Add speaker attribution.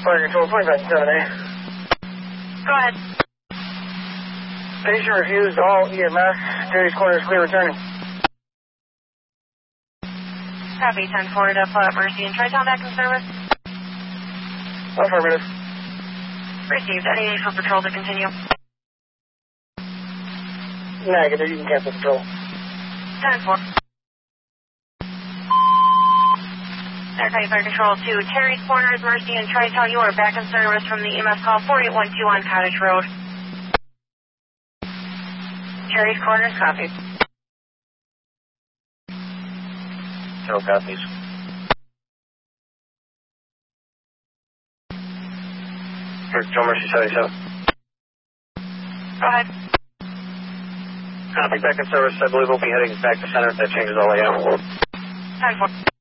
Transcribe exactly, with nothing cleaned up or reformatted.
Speaker 1: Fire Control twenty-five seven A.
Speaker 2: Go ahead.
Speaker 1: Patient refused all E M S. Terry's Corner is clear returning.
Speaker 2: Copy, ten four to Flat Mercy and Tri-Town back in service.
Speaker 1: Affirmative.
Speaker 2: Received. Any need for patrol to continue?
Speaker 1: Negative, you can cancel patrol.
Speaker 2: ten four. Narcotic Fire Control to Terry's Corners, Mercy and Tri-Town. You are back in service from the E M S call four eight one two on Cottage Road. Terry's Corners, copy.
Speaker 3: No copies. Control Mercy seventy-seven.
Speaker 2: Go ahead.
Speaker 3: Copy, back in service. I believe we'll be heading back to center if that changes all layout.
Speaker 2: ten four.